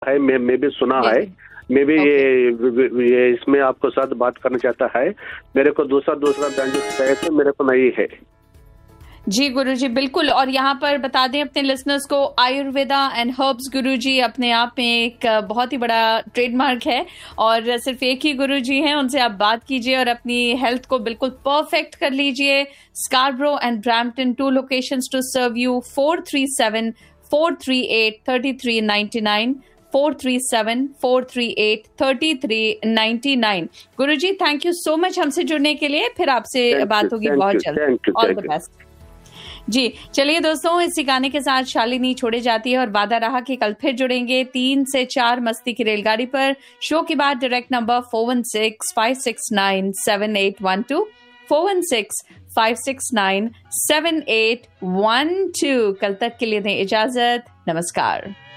है, मैं भी सुना जी है। जी। मैं भी ओके। ये इसमें आपको साथ बात करना चाहता है। मेरे को दूसरा बैंड जो चाहिए थे, मेरे को नहीं है। जी गुरुजी, बिल्कुल। और यहाँ पर बता दें अपने लिसनर्स को, आयुर्वेदा एंड हर्ब्स गुरुजी अपने आप में एक बहुत ही बड़ा ट्रेडमार्क है, और सिर्फ एक ही गुरुजी हैं, उनसे आप बात कीजिए और अपनी हेल्थ को बिल्कुल परफेक्ट कर लीजिए। Scarborough and Brampton, 2 locations to serve you. 437-438-3399, 437-438-3399। Guruji, thank you so much हमसे जुड़ने के लिए। फिर आपसे बात होगी बहुत जल्द। All the best. जी चलिए दोस्तों, इसी गाने के साथ शालिनी छोड़े जाती है, और वादा रहा कि कल फिर जुड़ेंगे 3 से 4 मस्ती की रेलगाड़ी पर। शो के बाद डायरेक्ट नंबर 416-569-7812, 416-569-7812। कल तक के लिए दें इजाजत, नमस्कार।